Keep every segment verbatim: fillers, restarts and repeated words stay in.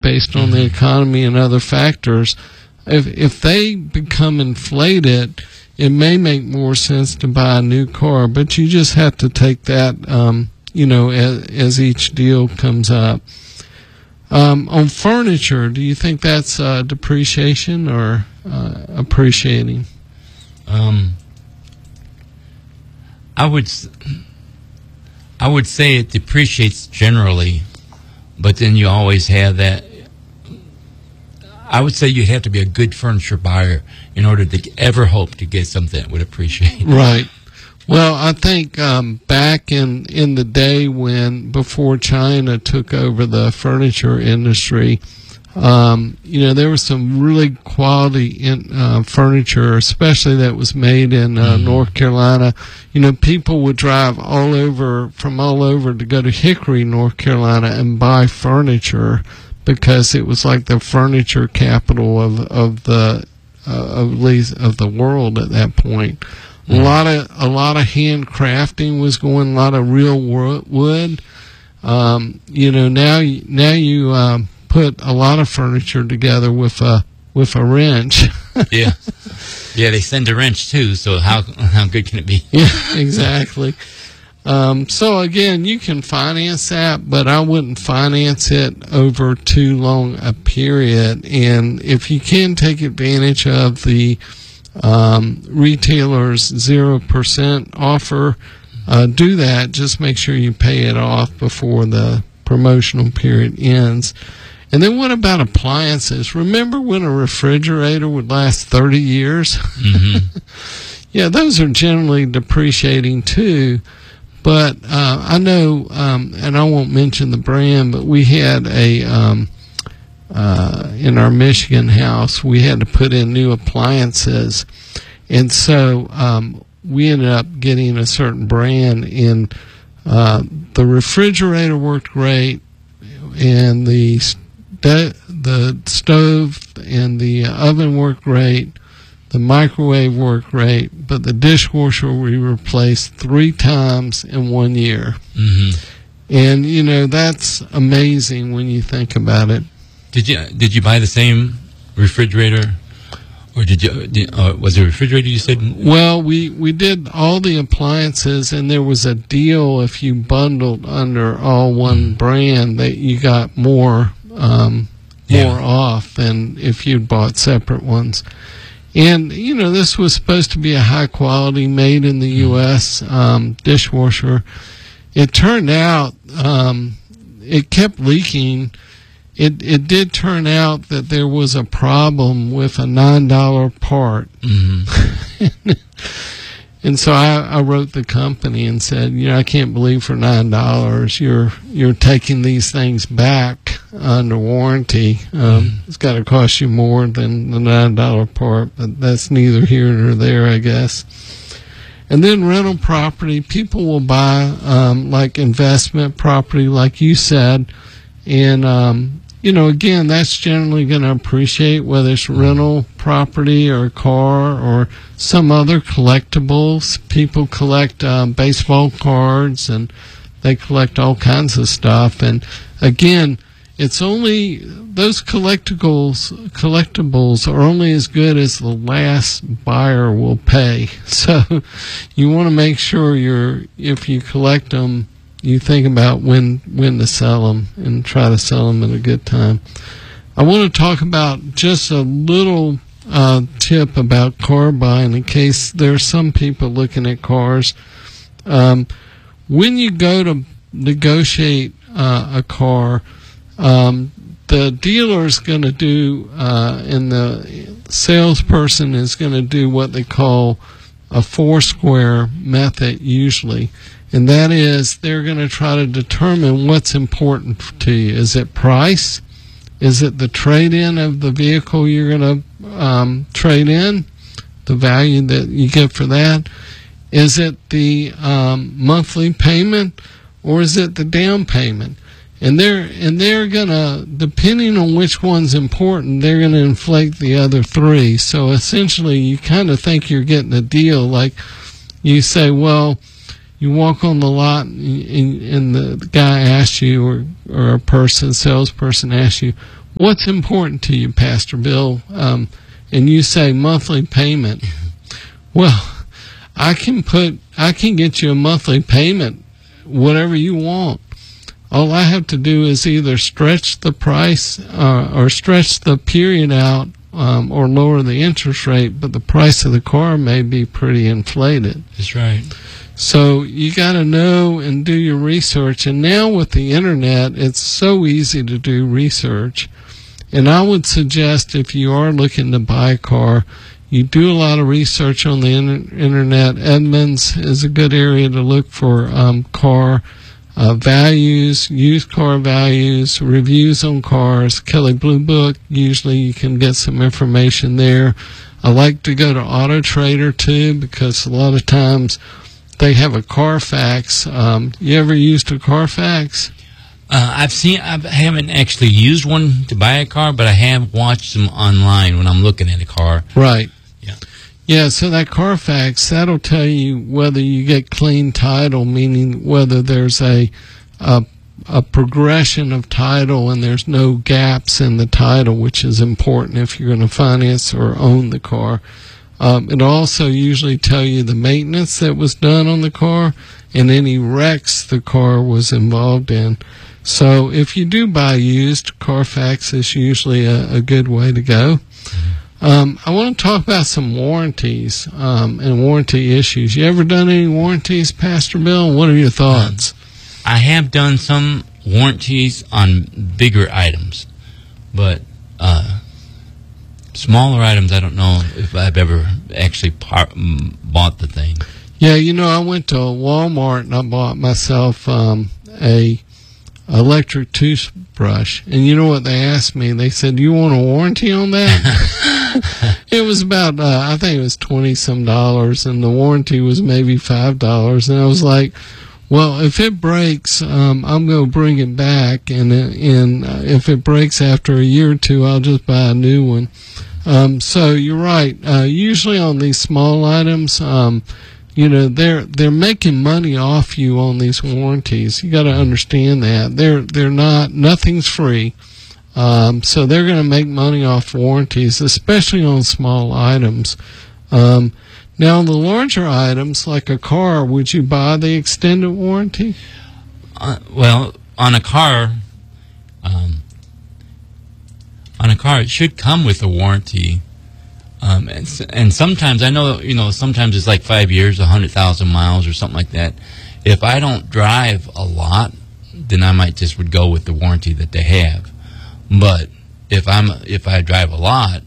based on the economy and other factors. If if they become inflated, it may make more sense to buy a new car, but you just have to take that, um, you know, as, as each deal comes up. Um, on furniture, do you think that's uh, depreciation or uh, appreciating? Um, I would, I would say it depreciates generally, but then you always have that. I would say you have to be a good furniture buyer in order to ever hope to get something that would appreciate. Right. Well, I think um, back in, in the day when, before China took over the furniture industry, um, you know, there was some really quality in, uh, furniture, especially that was made in uh, mm-hmm. North Carolina. You know, people would drive all over, from all over to go to Hickory, North Carolina and buy furniture because it was like the furniture capital of, of the, uh, of least of the world at that point. A lot of a lot of handcrafting was going, a lot of real wood. Um, you know, now now you uh, put a lot of furniture together with a with a wrench. yeah, yeah. They send a wrench too. So how how good can it be? Yeah, exactly. Um, so again, you can finance that, but I wouldn't finance it over too long a period. And if you can take advantage of the Um, retailers zero percent offer, uh, do that. Just make sure you pay it off before the promotional period ends. And then what about appliances? Remember when a refrigerator would last thirty years? Mm-hmm. Yeah, those are generally depreciating too. But uh, I know, um, and I won't mention the brand, but we had a um, Uh, in our Michigan house, we had to put in new appliances, and so um, we ended up getting a certain brand. And uh, the refrigerator worked great, and the st- the stove and the oven worked great. The microwave worked great, but the dishwasher we replaced three times in one year. Mm-hmm. And you know, that's amazing when you think about it. Did you did you buy the same refrigerator, or did you? Did, uh, was it a refrigerator you said? Well, we we did all the appliances, and there was a deal if you bundled under all one brand that you got more um, yeah. more off than if you'd bought separate ones. And you know, this was supposed to be a high quality, made in the U S um, dishwasher. It turned out um, it kept leaking. It it did turn out that there was a problem with a nine dollar part. Mm-hmm. And so I, I wrote the company and said, you know, I can't believe for nine dollars you're you're taking these things back under warranty. Um, mm-hmm. It's got to cost you more than the nine dollar part, but that's neither here nor there, I guess. And then rental property, people will buy um, like investment property, like you said, and um, you know, again, that's generally going to appreciate, whether it's rental property or a car or some other collectibles. People collect um, baseball cards, and they collect all kinds of stuff. And again, it's only those collectibles. Collectibles are only as good as the last buyer will pay. So you want to make sure you're, if you collect them, you think about when when to sell them and try to sell them at a good time. I want to talk about just a little uh, tip about car buying in case there are some people looking at cars. Um, when you go to negotiate uh, a car, um, the dealer is going to do, uh, and the salesperson is going to do what they call a four-square method usually. And that is, they're going to try to determine what's important to you. Is it price? Is it the trade-in of the vehicle you're going to um, trade in? The value that you get for that? Is it the um, monthly payment, or is it the down payment? And they're and they're going to, depending on which one's important, they're going to inflate the other three. So essentially, you kind of think you're getting a deal. Like you say, well, you walk on the lot and, and the guy asks you, or, or a person, salesperson asks you, what's important to you, Pastor Bill? Um, and you say monthly payment. Well, I can put, I can get you a monthly payment, whatever you want. All I have to do is either stretch the price uh, or stretch the period out um, or lower the interest rate, but the price of the car may be pretty inflated. That's right. So you got to know and do your research. And now with the internet, it's so easy to do research. And I would suggest if you are looking to buy a car, you do a lot of research on the inter- internet. Edmunds is a good area to look for um, car uh, values, used car values, reviews on cars. Kelley Blue Book, usually you can get some information there. I like to go to Auto Trader too, because a lot of times they have a Carfax. Um, you ever used a Carfax? Uh, I've seen. I haven't actually used one to buy a car, but I have watched them online when I'm looking at a car. Right. Yeah. Yeah. So that Carfax, that'll tell you whether you get clean title, meaning whether there's a a, a progression of title and there's no gaps in the title, which is important if you're going to finance or own the car. Um, it also usually tell you the maintenance that was done on the car and any wrecks the car was involved in. So if you do buy used, Carfax is usually a, a good way to go. Um, I want to talk about some warranties um, and warranty issues. You ever done any warranties, Pastor Bill? What are your thoughts? I have done some warranties on bigger items, but uh, smaller items, I don't know if I've ever actually par- bought the thing. Yeah, you know, I went to Walmart and I bought myself um, a electric toothbrush, and you know what they asked me? They said, "You want a warranty on that?" It was about, uh, I think it was twenty some dollars, and the warranty was maybe five dollars. And I was like, "Well, if it breaks, um, I'm going to bring it back, and and uh, if it breaks after a year or two, I'll just buy a new one." Um, so you're right. Uh, usually on these small items, um, you know, they're they're making money off you on these warranties. You got to understand that they're they're not nothing's free, um, so they're going to make money off warranties, especially on small items. Um, now, on the larger items like a car, would you buy the extended warranty? Uh, well, on a car, um, on a car, it should come with a warranty. Um, and, and sometimes, I know, you know, sometimes it's like five years, a hundred thousand miles or something like that. If I don't drive a lot, then I might just would go with the warranty that they have. But if I'm, if I drive a lot,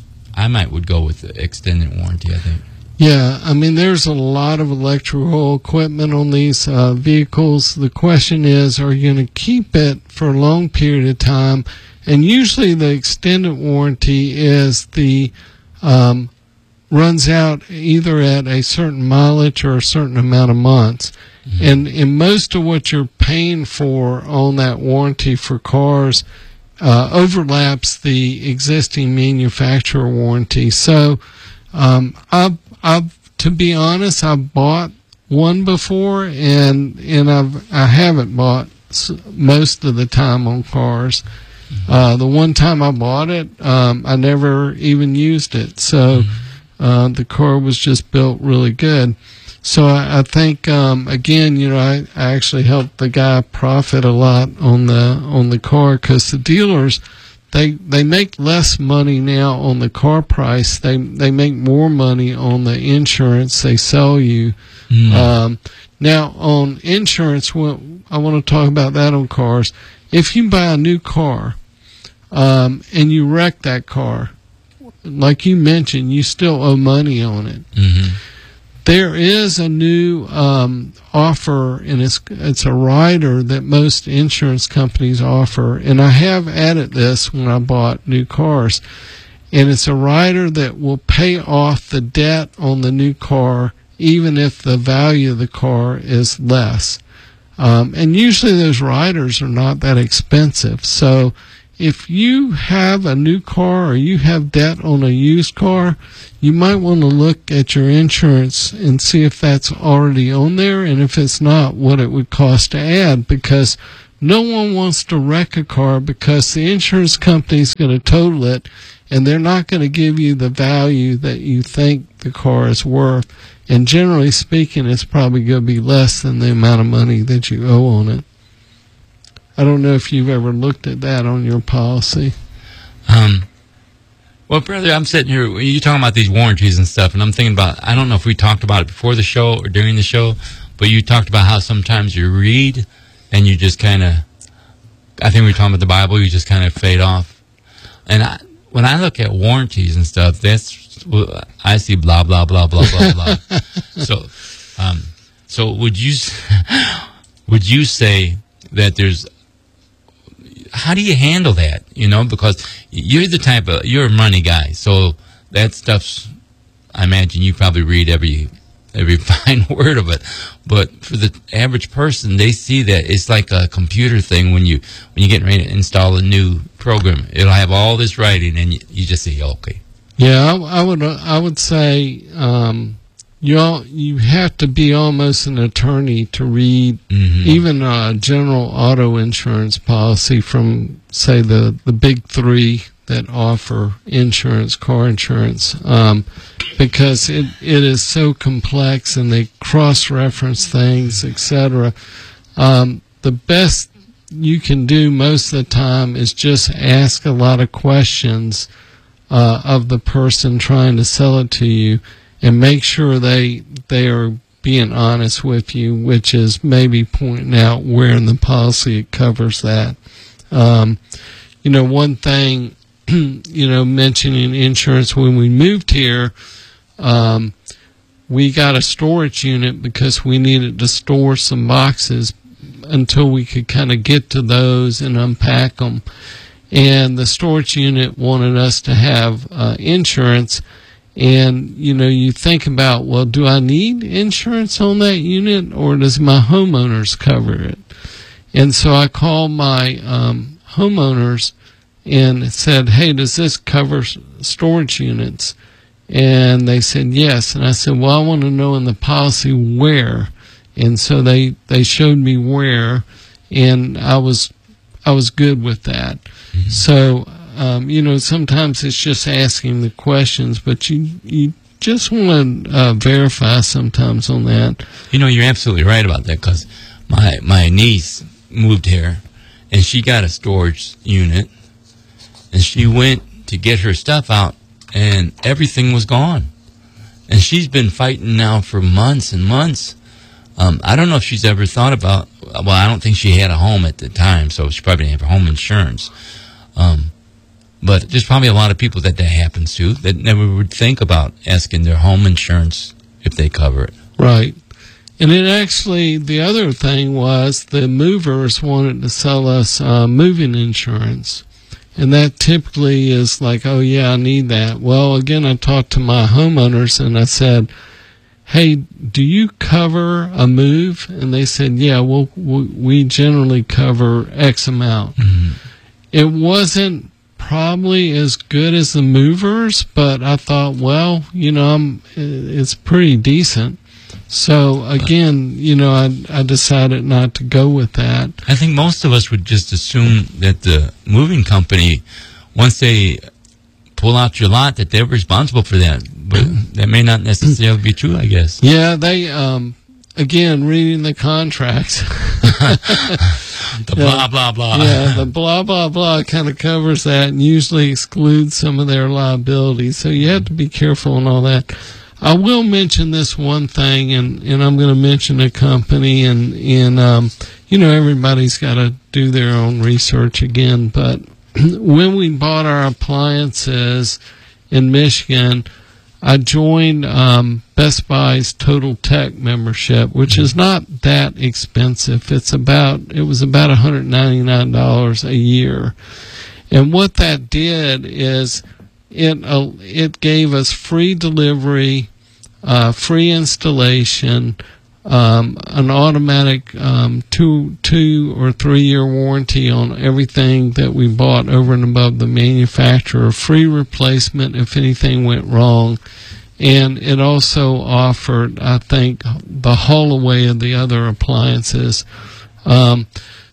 I might would go with the extended warranty, I think. Yeah, I mean, there's a lot of electrical equipment on these uh, vehicles. The question is, are you going to keep it for a long period of time? And usually the extended warranty is the Um, runs out either at a certain mileage or a certain amount of months. Mm-hmm. And, and most of what you're paying for on that warranty for cars uh, overlaps the existing manufacturer warranty. So um, I've, I've, to be honest, I've bought one before, and, and I've, I haven't bought most of the time on cars. Uh, the one time I bought it, um, I never even used it. So uh, the car was just built really good. So I, I think, um, again, you know, I, I actually helped the guy profit a lot on the on the car, because the dealers, they they make less money now on the car price. They they make more money on the insurance they sell you. Mm. Um, now on insurance, well, I want to talk about that on cars. If you buy a new car, um, and you wreck that car, like you mentioned, you still owe money on it. Mm-hmm. There is a new um, offer, and it's it's a rider that most insurance companies offer, and I have added this when I bought new cars, and it's a rider that will pay off the debt on the new car even if the value of the car is less. Um, and usually those riders are not that expensive. So if you have a new car or you have debt on a used car, you might want to look at your insurance and see if that's already on there, and if it's not, what it would cost to add, because no one wants to wreck a car because the insurance company is going to total it, and they're not going to give you the value that you think the car is worth. And generally speaking, it's probably going to be less than the amount of money that you owe on it. I don't know if you've ever looked at that on your policy. Um, well, brother, I'm sitting here, you're talking about these warranties and stuff, and I'm thinking about, I don't know if we talked about it before the show or during the show, but you talked about how sometimes you read and you just kind of, I think we were talking about the Bible, you just kind of fade off. And I, when I look at warranties and stuff, that's, I see blah, blah, blah, blah, blah, blah. So, um, so would you, would you say that there's, how do you handle that? You know, because you're the type of, you're a money guy, so that stuff's, I imagine you probably read every every fine word of it. But for the average person, they see that it's like a computer thing when you when you get ready to install a new program. It'll have all this writing, and you, you just say, okay. Yeah, I, I would I would say um, you all, you have to be almost an attorney to read mm-hmm. even a general auto insurance policy from, say, the, the big three that offer insurance, car insurance, um, because it, it is so complex and they cross-reference things, et cetera. Um, the best you can do most of the time is just ask a lot of questions uh, of the person trying to sell it to you, and make sure they they are being honest with you, which is maybe pointing out where in the policy it covers that. Um, you know, one thing, you know, mentioning insurance, when we moved here, um, we got a storage unit because we needed to store some boxes until we could kind of get to those and unpack them. And the storage unit wanted us to have uh, insurance. And, you know, you think about, well, do I need insurance on that unit, or does my homeowners cover it? And so I called my um, homeowners and said, hey, does this cover storage units? And they said yes. And I said, well, I want to know in the policy where. And so they, they showed me where, and I was I was good with that. Mm-hmm. So Um, you know, sometimes it's just asking the questions, but you you just want to uh, verify sometimes on that. You know, you're absolutely right about that, because my, my niece moved here, and she got a storage unit, and she went to get her stuff out, and everything was gone. And she's been fighting now for months and months. Um, I don't know if she's ever thought about, well, I don't think she had a home at the time, so she probably didn't have home insurance. Um But there's probably a lot of people that that happens to that never would think about asking their home insurance if they cover it. Right. And it actually, the other thing was the movers wanted to sell us uh, moving insurance. And that typically is like, oh, yeah, I need that. Well, again, I talked to my homeowners and I said, hey, do you cover a move? And they said, yeah, well, we generally cover X amount. Mm-hmm. It wasn't probably as good as the movers, but I thought, well, you know, I'm, it's pretty decent. So again, you know, I, I decided not to go with that. I think most of us would just assume that the moving company, once they pull out your lot, that they're responsible for that. But that may not necessarily be true, I guess. Yeah, they, um, again, reading the contracts. The blah, blah, blah. Yeah, the blah, blah, blah kind of covers that and usually excludes some of their liabilities. So you have to be careful and all that. I will mention this one thing, and, and I'm going to mention a company, and, and um, you know, everybody's got to do their own research again. But when we bought our appliances in Michigan, I joined um, Best Buy's Total Tech membership, which is not that expensive. It's about it was about one hundred ninety-nine dollars a year, and what that did is it uh, it gave us free delivery, uh, free installation, um, an automatic um, two two or three year warranty on everything that we bought over and above the manufacturer, free replacement if anything went wrong, and it also offered, I think, the haul away of the other appliances. Um,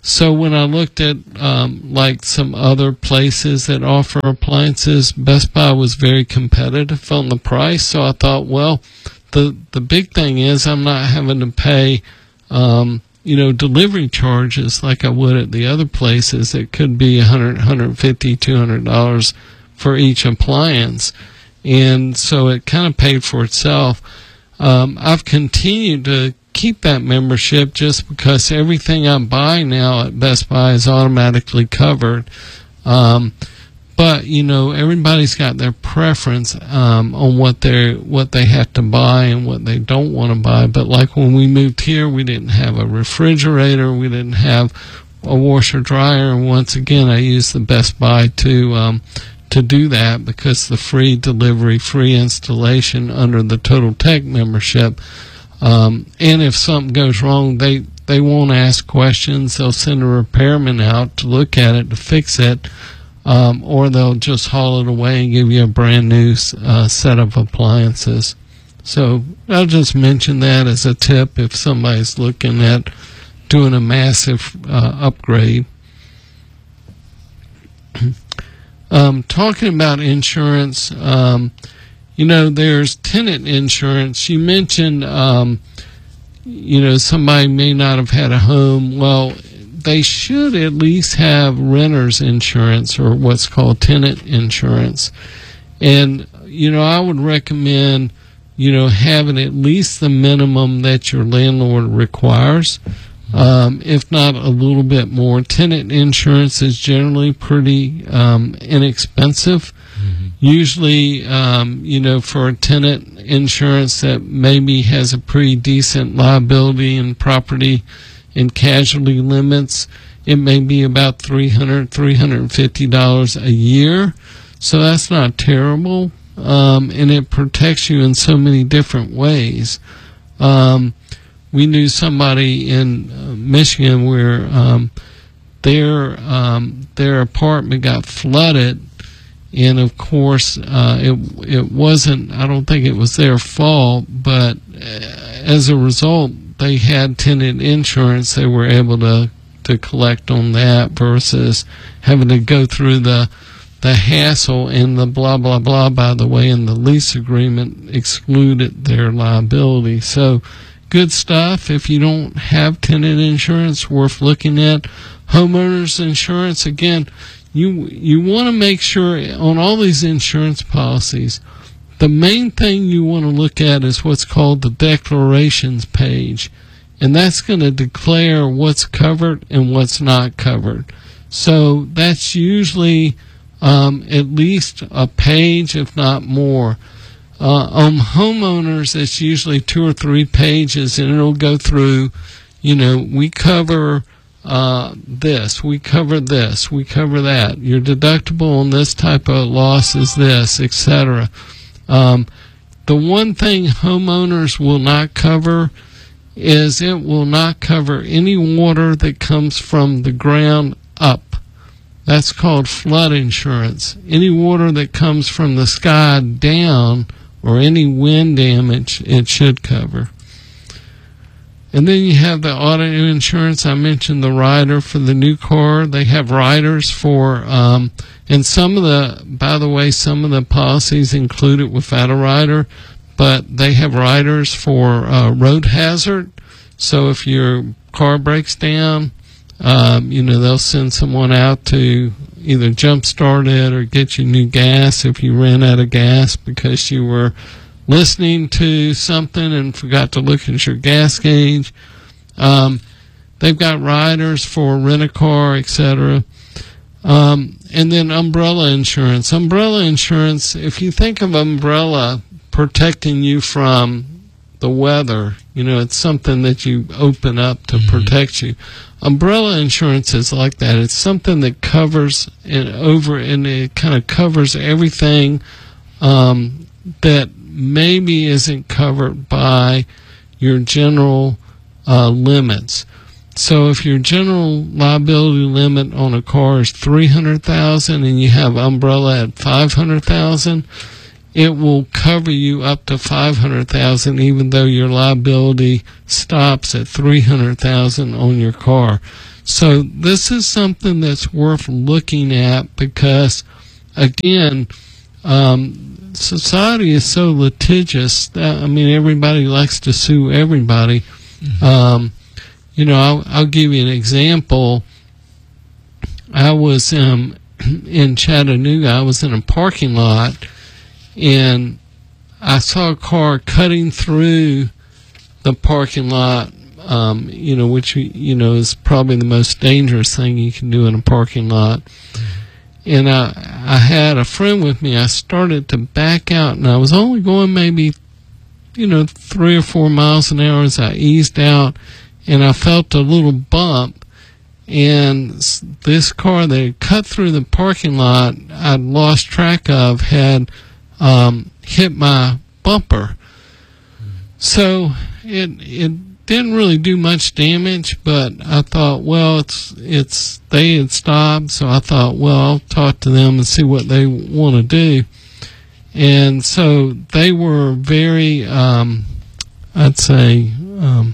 So when I looked at um, like some other places that offer appliances, Best Buy was very competitive on the price. So I thought, well, the the big thing is I'm not having to pay, um, you know, delivery charges like I would at the other places. It could be one hundred, one hundred fifty, two hundred dollars for each appliance, and so it kind of paid for itself. Um, I've continued to keep that membership just because everything I buy now at Best Buy is automatically covered. Um, but you know, everybody's got their preference um, on what they what they have to buy and what they don't want to buy. But like when we moved here, we didn't have a refrigerator, we didn't have a washer dryer, and once again, I used the Best Buy to um, to do that because the free delivery, free installation under the Total Tech membership. Um, and if something goes wrong, they, they won't ask questions. They'll send a repairman out to look at it, to fix it, um, or they'll just haul it away and give you a brand new uh, set of appliances. So I'll just mention that as a tip if somebody's looking at doing a massive uh, upgrade. um, talking about insurance, um, you know, there's tenant insurance. You mentioned, um, you know, somebody may not have had a home. Well, they should at least have renter's insurance or what's called tenant insurance. And, you know, I would recommend, you know, having at least the minimum that your landlord requires, um, if not a little bit more. Tenant insurance is generally pretty um, inexpensive. Mm-hmm. Usually, um, you know, for a tenant insurance that maybe has a pretty decent liability and property and casualty limits, it may be about three hundred dollars, three hundred fifty dollars a year. So that's not terrible, um, and it protects you in so many different ways. Um, we knew somebody in uh, Michigan where um, their um, their apartment got flooded. And of course, uh, it it wasn't, I don't think it was their fault, but as a result, they had tenant insurance. They were able to, to collect on that versus having to go through the the hassle and the blah, blah, blah, by the way, and the lease agreement excluded their liability. So good stuff. If you don't have tenant insurance, worth looking at. Homeowners insurance, again, You you want to make sure on all these insurance policies, the main thing you want to look at is what's called the declarations page. And that's going to declare what's covered and what's not covered. So that's usually um, at least a page, if not more. Uh, on homeowners, it's usually two or three pages, and it'll go through, you know, we cover Uh, this, we cover this, we cover that. Your deductible on this type of loss is this, et cetera. Um, the one thing homeowners will not cover is it will not cover any water that comes from the ground up. That's called flood insurance. Any water that comes from the sky down or any wind damage, it should cover. And then you have the auto insurance. I mentioned the rider for the new car. They have riders for, um, and some of the, by the way, some of the policies include it without a rider, but they have riders for uh, road hazard. So if your car breaks down, um, you know, they'll send someone out to either jump start it or get you new gas if you ran out of gas because you were listening to something and forgot to look at your gas gauge. Um, they've got riders for rent-a-car, et cetera. Um, and then umbrella insurance. Umbrella insurance, if you think of umbrella protecting you from the weather, you know, it's something that you open up to mm-hmm. protect you. Umbrella insurance is like that. It's something that covers and over, and it kind of covers everything um, that maybe isn't covered by your general uh, limits. So if your general liability limit on a car is three hundred thousand dollars and you have umbrella at five hundred thousand dollars, it will cover you up to five hundred thousand dollars even though your liability stops at three hundred thousand dollars on your car. So this is something that's worth looking at because, again, um, society is so litigious that, I mean, everybody likes to sue everybody. Mm-hmm. Um, you know, I'll, I'll give you an example. I was um, in Chattanooga. I was in a parking lot, and I saw a car cutting through the parking lot, um, you know, which, you know, is probably the most dangerous thing you can do in a parking lot. And I, I had a friend with me. I started to back out, and I was only going maybe, you know, three or four miles an hour as I eased out, and I felt a little bump. And this car that had cut through the parking lot I'd lost track of had um, hit my bumper. So it it didn't really do much damage, but I thought, well, it's it's they had stopped, so I thought, well, I'll talk to them and see what they want to do. And so they were very, um, I'd say, um,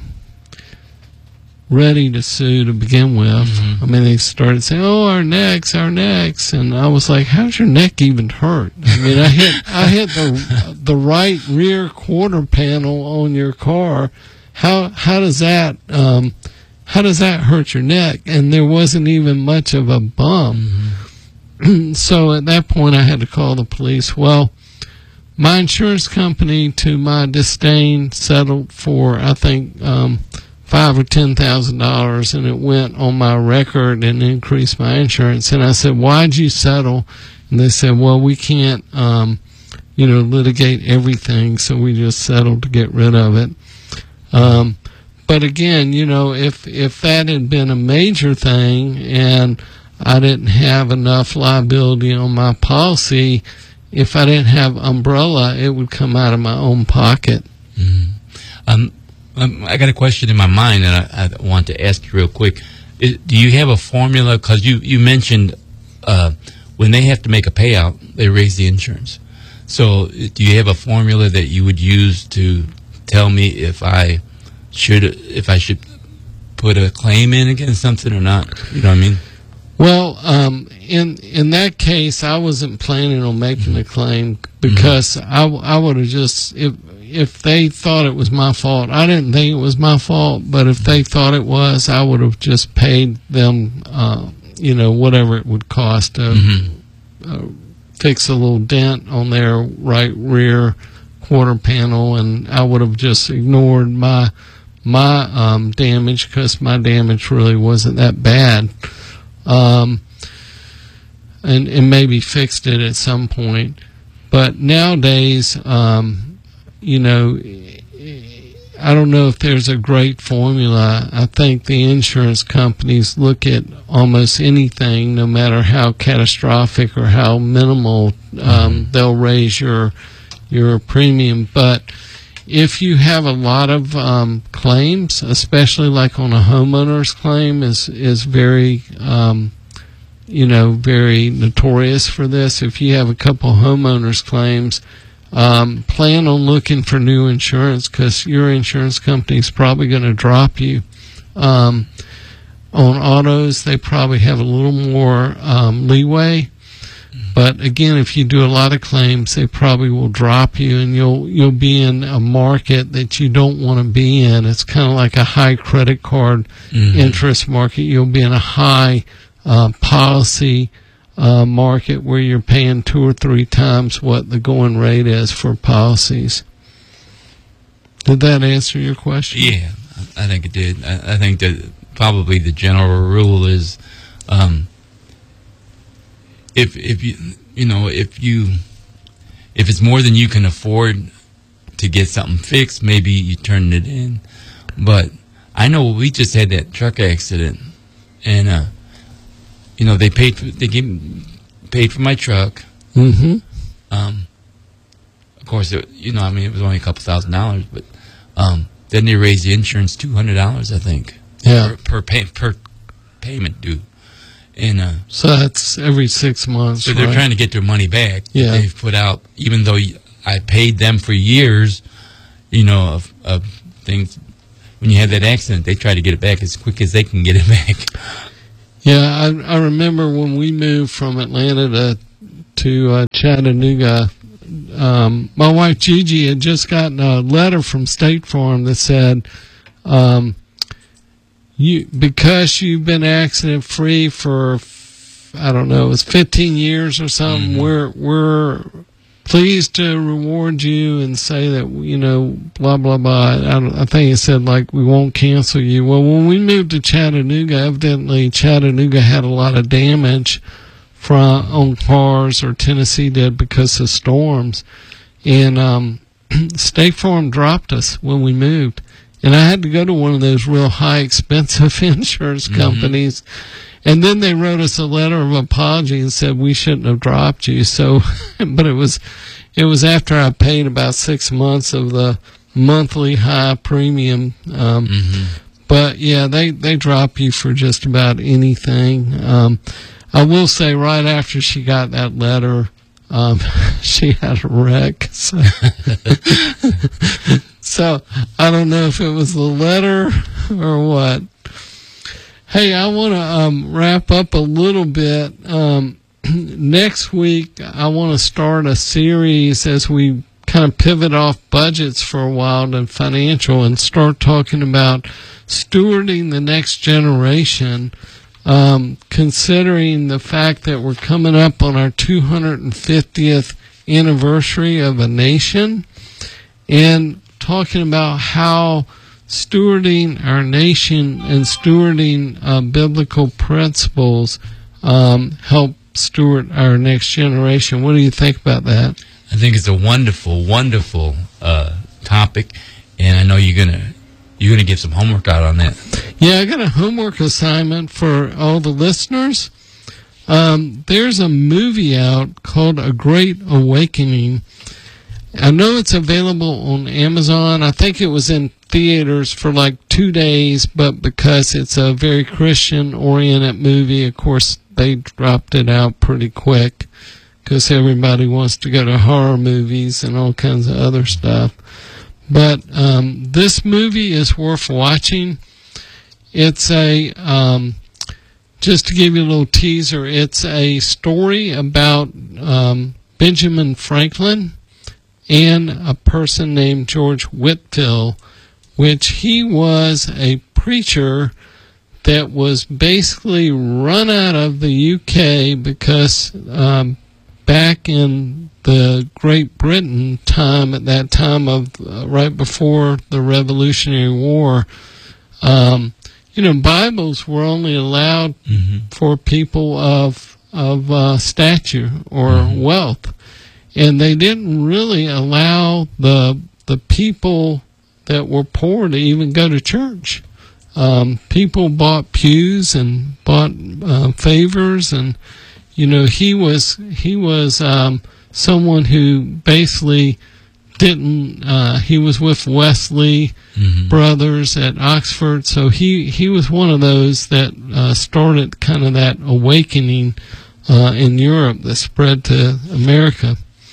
ready to sue to begin with. Mm-hmm. I mean, they started saying, "Oh, our necks, our necks," and I was like, "How's your neck even hurt?" I mean, I hit, I hit the the right rear quarter panel on your car. How how does that um, how does that hurt your neck? And there wasn't even much of a bump. Mm-hmm. So at that point, I had to call the police. Well, my insurance company, to my disdain, settled for, I think, um, five or ten thousand dollars, and it went on my record and increased my insurance. And I said, "Why'd you settle?" And they said, "Well, we can't, um, you know, litigate everything, so we just settled to get rid of it." Um, but again, you know, if if that had been a major thing and I didn't have enough liability on my policy, if I didn't have umbrella, it would come out of my own pocket. Mm-hmm. Um. Um, I got a question in my mind that I, I want to ask you real quick. Is, do you have a formula? Because you, you mentioned uh, when they have to make a payout, they raise the insurance. So do you have a formula that you would use to tell me if I should if I should put a claim in against something or not? You know what I mean? Well, um, in in that case, I wasn't planning on making mm-hmm. a claim because mm-hmm. I, I would have just... If, If they thought it was my fault, I didn't think it was my fault, but if they thought it was, I would have just paid them, uh, you know, whatever it would cost to mm-hmm. uh, fix a little dent on their right rear quarter panel, and I would have just ignored my my um, damage because my damage really wasn't that bad, um, and, and maybe fixed it at some point. But nowadays, um, you know, I don't know if there's a great formula. I think the insurance companies look at almost anything, no matter how catastrophic or how minimal, um, mm-hmm. they'll raise your your premium. But if you have a lot of um, claims, especially like on a homeowner's claim, is is very, um, you know, very notorious for this. If you have a couple homeowners claims, Um, plan on looking for new insurance because your insurance company is probably going to drop you. Um, on autos, they probably have a little more um, leeway, but again, if you do a lot of claims, they probably will drop you, and you'll you'll be in a market that you don't want to be in. It's kind of like a high credit card mm-hmm. interest market. You'll be in a high uh, policy Uh, market where you're paying two or three times what the going rate is for policies. Did that answer your question? Yeah, I think it did. I, I think that probably the general rule is, um, if if you you know if you if it's more than you can afford to get something fixed, maybe you turn it in. But I know we just had that truck accident, and uh, you know, they paid for, they gave, paid for my truck. Mm-hmm. Um, of course, it, you know, I mean, it was only a couple thousand dollars, but um, then they raised the insurance two hundred dollars, I think, yeah, per per, pay, per payment due. And uh, so that's every six months. So they're right? trying to get their money back. Yeah, they've put out, even though I paid them for years, you know, of, of things. when you have that accident, they try to get it back as quick as they can get it back. Yeah, I, I remember when we moved from Atlanta to to uh, Chattanooga. Um, my wife Gigi had just gotten a letter from State Farm that said, um, "You because you've been accident free for I don't know, it was fifteen years or something. Mm-hmm. We're we're pleased to reward you and say that, you know, blah blah blah." I, don't, I think it said like we won't cancel you. Well, when we moved to Chattanooga, evidently Chattanooga had a lot of damage from on cars, or Tennessee did, because of storms, and um, State Farm dropped us when we moved, and I had to go to one of those real high expensive insurance companies. Mm-hmm. And then they wrote us a letter of apology and said we shouldn't have dropped you. So, but it was, it was after I paid about six months of the monthly high premium. Um, mm-hmm. But yeah, they, they drop you for just about anything. Um, I will say right after she got that letter, um, she had a wreck. So, so I don't know if it was the letter or what. Hey, I want to um, wrap up a little bit. Um, next week, I want to start a series as we kind of pivot off budgets for a while and financial, and start talking about stewarding the next generation, um, considering the fact that we're coming up on our two hundred fiftieth anniversary of a nation, and talking about how stewarding our nation and stewarding uh, biblical principles um, help steward our next generation. What do you think about that? I think it's a wonderful, wonderful uh, topic, and I know you're gonna you're gonna get some homework out on that. Yeah, I got a homework assignment for all the listeners. Um, there's a movie out called A Great Awakening. I know it's available on Amazon. I think it was in theaters for like two days, but because it's a very Christian-oriented movie, of course, they dropped it out pretty quick because everybody wants to go to horror movies and all kinds of other stuff. But um, this movie is worth watching. It's a, um, just to give you a little teaser, it's a story about um, Benjamin Franklin and a person named George Whitefield, which he was a preacher that was basically run out of the U K because um, back in the Great Britain time, at that time of uh, right before the Revolutionary War, um, you know, Bibles were only allowed mm-hmm. for people of of uh, stature or mm-hmm. wealth. And they didn't really allow the the people that were poor to even go to church. Um, people bought pews and bought uh, favors, and you know he was he was um, someone who basically didn't. Uh, he was with Wesley mm-hmm. brothers at Oxford, so he he was one of those that uh, started kind of that awakening uh, in Europe that spread to America.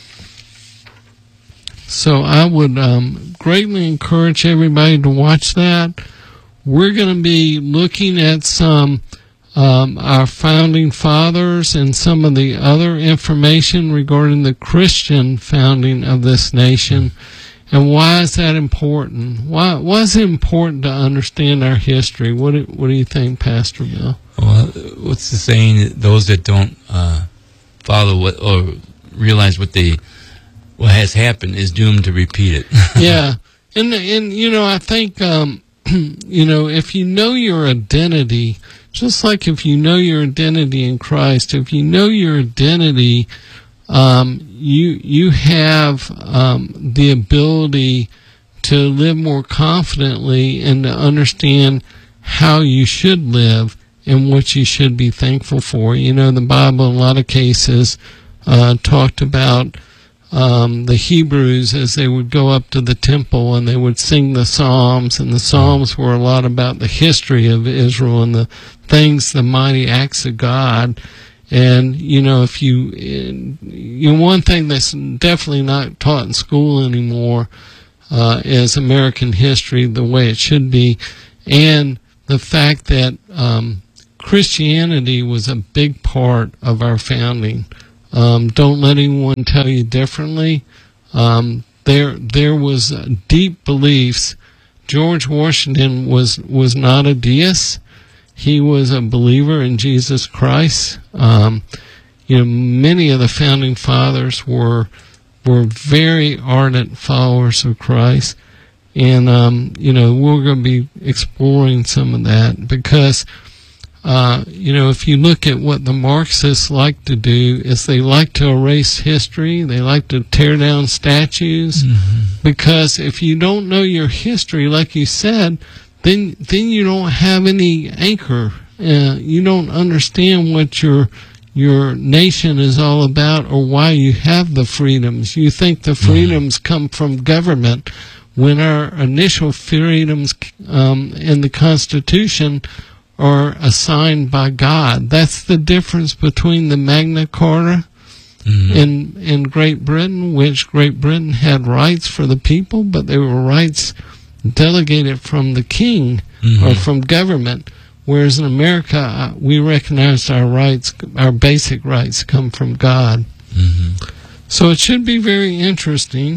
So I would um, greatly encourage everybody to watch that. We're going to be looking at some um, our founding fathers and some of the other information regarding the Christian founding of this nation. And why is that important? Why, why is it important to understand our history? What do, what do you think, Pastor Bill? Well, what's the saying? Those that don't uh, follow what or realize what they what has happened is doomed to repeat it. Yeah, and and you know I think um, you know if you know your identity, just like if you know your identity in Christ, if you know your identity, um, you you have um, the ability to live more confidently and to understand how you should live and what you should be thankful for. You know, the Bible in a lot of cases uh, talked about um, the Hebrews as they would go up to the temple and they would sing the Psalms, and the Psalms were a lot about the history of Israel and the things, the mighty acts of God. And, you know, if you, you know, one thing that's definitely not taught in school anymore, uh, as American history the way it should be, and the fact that um, Christianity was a big part of our founding. Um, don't let anyone tell you differently. Um, there, there was uh, deep beliefs. George Washington was was not a deist. He was a believer in Jesus Christ. Um, you know, many of the founding fathers were were very ardent followers of Christ, and um, you know, we're going to be exploring some of that because, uh, you know, if you look at what the Marxists like to do, is they like to erase history. They like to tear down statues, mm-hmm. because if you don't know your history, like you said, then then you don't have any anchor. Uh, you don't understand what your your nation is all about or why you have the freedoms. You think the freedoms come from government when our initial freedoms um, in the Constitution are assigned by God. That's the difference between the Magna Carta mm-hmm. in in Great Britain, which Great Britain had rights for the people, but they were rights delegated from the king mm-hmm. or from government. Whereas in America, we recognize our rights, our basic rights come from God. Mm-hmm. So it should be very interesting.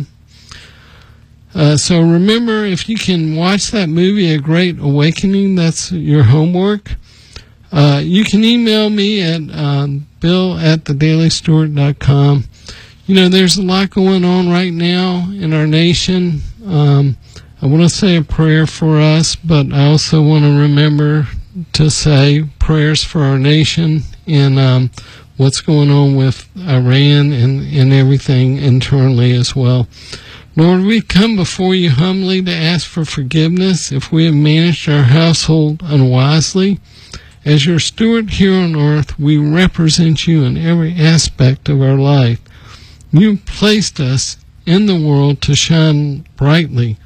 Uh, so remember, if you can watch that movie, A Great Awakening, that's your homework. Uh, you can email me at um, bill at the daily stewart dot com. You know, there's a lot going on right now in our nation. Um, I want to say a prayer for us, but I also want to remember to say prayers for our nation and um, what's going on with Iran and, and everything internally as well. Lord, we come before you humbly to ask for forgiveness if we have managed our household unwisely. As your steward here on earth, we represent you in every aspect of our life. You placed us in the world to shine brightly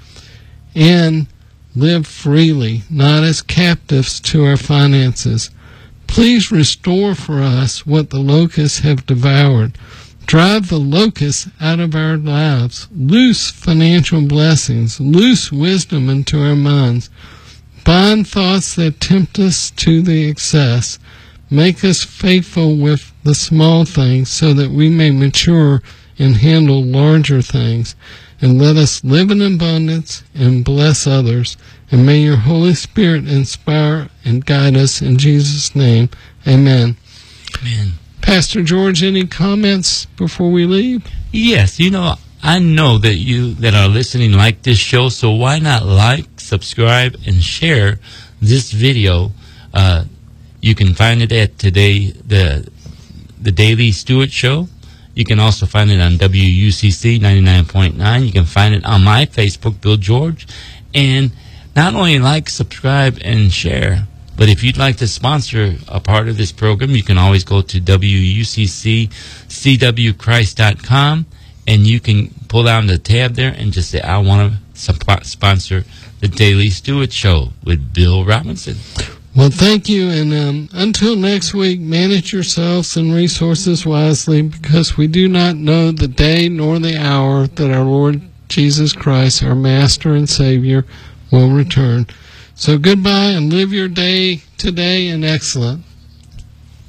and live freely, not as captives to our finances. Please restore for us what the locusts have devoured. Drive the locusts out of our lives. Loose financial blessings. Loose wisdom into our minds. Bind thoughts that tempt us to the excess. Make us faithful with the small things so that we may mature and handle larger things. And let us live in abundance and bless others. And may your Holy Spirit inspire and guide us in Jesus' name. Amen. Amen. Pastor George, any comments before we leave? Yes, you know, I know that you that are listening like this show, so why not like, subscribe, and share this video? Uh, you can find it at today, the the Daily Stewart Show. You can also find it on W U C C ninety-nine point nine. You can find it on my Facebook, Bill George. And not only like, subscribe, and share, but if you'd like to sponsor a part of this program, you can always go to W U C C C W Christ dot com, and you can pull down the tab there and just say, I want to sponsor the Daily Stewart Show with Bill Robinson. Well, thank you, and um, until next week, manage yourselves and resources wisely, because we do not know the day nor the hour that our Lord Jesus Christ, our Master and Savior, will return. So goodbye, and live your day today in excellence.